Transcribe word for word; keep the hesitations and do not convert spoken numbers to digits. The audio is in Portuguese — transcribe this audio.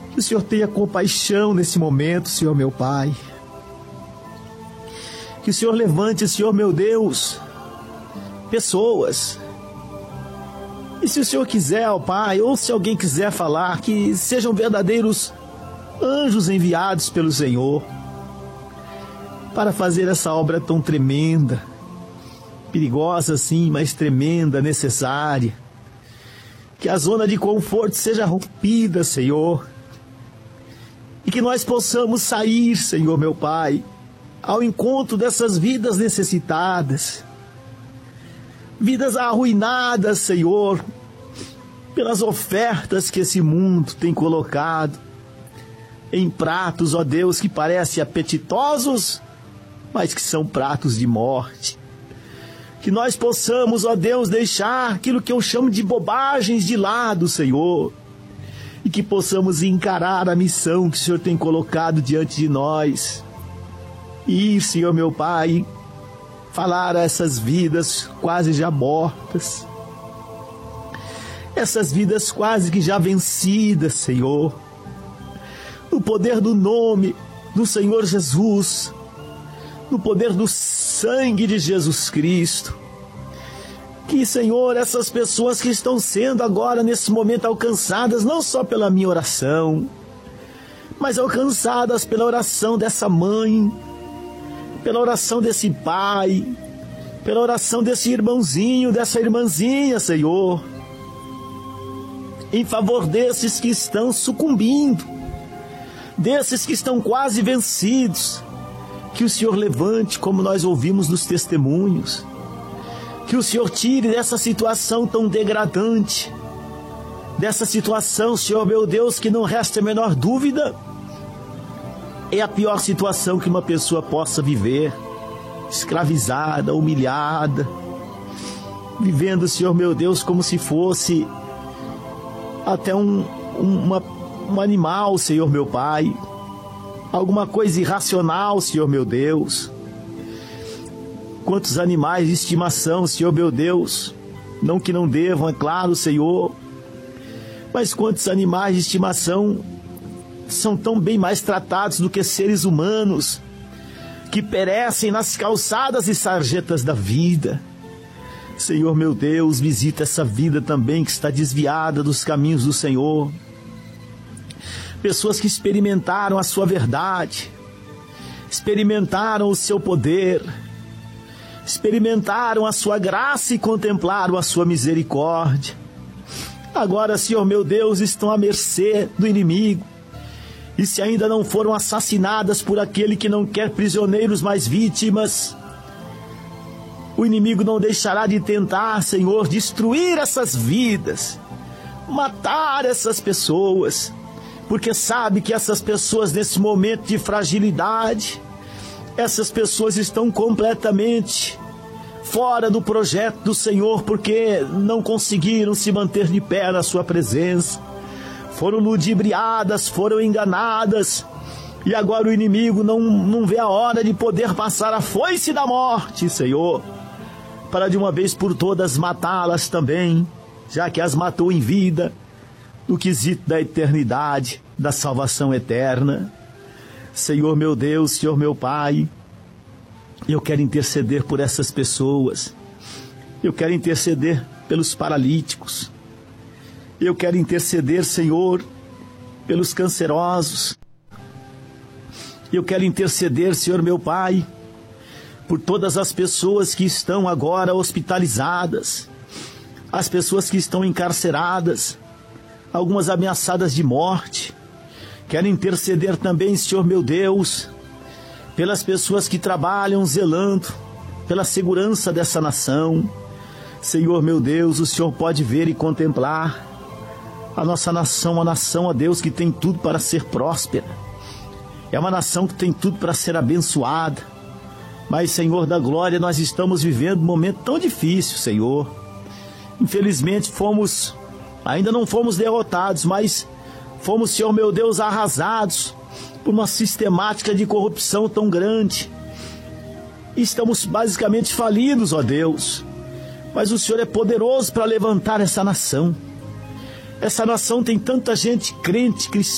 Que o Senhor tenha compaixão nesse momento, Senhor meu Pai. Que o Senhor levante, Senhor meu Deus, pessoas. E se o Senhor quiser, ó Pai, ou se alguém quiser falar, que sejam verdadeiros anjos enviados pelo Senhor para fazer essa obra tão tremenda, perigosa sim, mas tremenda, necessária. Que a zona de conforto seja rompida, Senhor. E que nós possamos sair, Senhor meu Pai, ao encontro dessas vidas necessitadas, vidas arruinadas, Senhor, pelas ofertas que esse mundo tem colocado em pratos, ó Deus, que parecem apetitosos, mas que são pratos de morte. Que nós possamos, ó Deus, deixar aquilo que eu chamo de bobagens de lado, Senhor, e que possamos encarar a missão que o Senhor tem colocado diante de nós. E, Senhor meu Pai, falar a essas vidas quase já mortas, essas vidas quase que já vencidas, Senhor, no poder do nome do Senhor Jesus, no poder do sangue de Jesus Cristo. Que, Senhor, essas pessoas que estão sendo agora, nesse momento, alcançadas, não só pela minha oração, mas alcançadas pela oração dessa mãe, pela oração desse pai, pela oração desse irmãozinho, dessa irmãzinha, Senhor, em favor desses que estão sucumbindo, desses que estão quase vencidos. Que o Senhor levante, como nós ouvimos nos testemunhos, que o Senhor tire dessa situação tão degradante, dessa situação, Senhor meu Deus, que não resta a menor dúvida, é a pior situação que uma pessoa possa viver, escravizada, humilhada, vivendo, Senhor meu Deus, como se fosse até um, um, uma, um animal, Senhor meu Pai, alguma coisa irracional, Senhor meu Deus. Quantos animais de estimação, Senhor meu Deus, não que não devam, é claro, Senhor, mas quantos animais de estimação são tão bem mais tratados do que seres humanos, que perecem nas calçadas e sarjetas da vida. Senhor meu Deus, visita essa vida também que está desviada dos caminhos do Senhor. Pessoas que experimentaram a sua verdade, experimentaram o seu poder, experimentaram a sua graça e contemplaram a sua misericórdia. Agora, Senhor meu Deus, estão à mercê do inimigo. E se ainda não foram assassinadas por aquele que não quer prisioneiros, mas vítimas, o inimigo não deixará de tentar, Senhor, destruir essas vidas, matar essas pessoas, porque sabe que essas pessoas, nesse momento de fragilidade, essas pessoas estão completamente fora do projeto do Senhor, porque não conseguiram se manter de pé na sua presença, foram ludibriadas, foram enganadas, e agora o inimigo não, não vê a hora de poder passar a foice da morte, Senhor, para de uma vez por todas matá-las também, já que as matou em vida, no quesito da eternidade, da salvação eterna. Senhor meu Deus, Senhor meu Pai, eu quero interceder por essas pessoas, eu quero interceder pelos paralíticos, eu quero interceder, Senhor, pelos cancerosos, eu quero interceder, Senhor meu Pai, por todas as pessoas que estão agora hospitalizadas, as pessoas que estão encarceradas, algumas ameaçadas de morte. Quero interceder também, Senhor meu Deus, pelas pessoas que trabalham zelando pela segurança dessa nação. Senhor meu Deus, o Senhor pode ver e contemplar a nossa nação, uma nação, ó Deus, que tem tudo para ser próspera. É uma nação que tem tudo para ser abençoada. Mas, Senhor da glória, nós estamos vivendo um momento tão difícil, Senhor. Infelizmente, fomos, ainda não fomos derrotados, mas fomos, Senhor meu Deus, arrasados por uma sistemática de corrupção tão grande. Estamos basicamente falidos, ó Deus. Mas o Senhor é poderoso para levantar essa nação. Essa nação tem tanta gente crente, cristã,